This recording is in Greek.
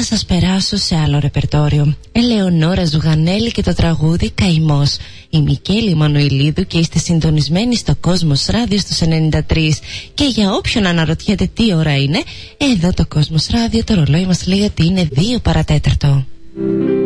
σας περάσω σε άλλο ρεπερτόριο. Ελεονόρα Ζουγανέλη και το τραγούδι Καημός. Η Μικέλη Μανουηλίδου και είστε συντονισμένοι στο Κόσμος Ράδιο στους 93. Και για όποιον αναρωτιέται τι ώρα είναι, εδώ το Κόσμος Ράδιο το ρολόι μας λέει ότι είναι 2 παρατέταρτο.